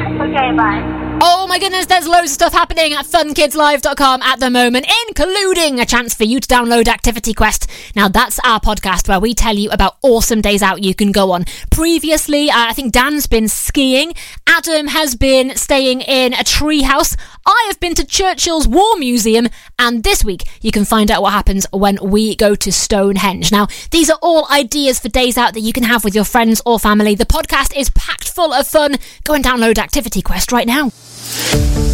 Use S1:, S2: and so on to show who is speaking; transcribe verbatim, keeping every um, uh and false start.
S1: Okay, bye.
S2: Oh my goodness, there's loads of stuff happening at fun kids live dot com at the moment, including a chance for you to download Activity Quest. Now, that's our podcast where we tell you about awesome days out you can go on. Previously, uh, I think Dan's been skiing, Adam has been staying in a treehouse, I have been to Churchill's War Museum, and this week you can find out what happens when we go to Stonehenge. Now, these are all ideas for days out that you can have with your friends or family. The podcast is packed full of fun. Go and download Activity Quest right now.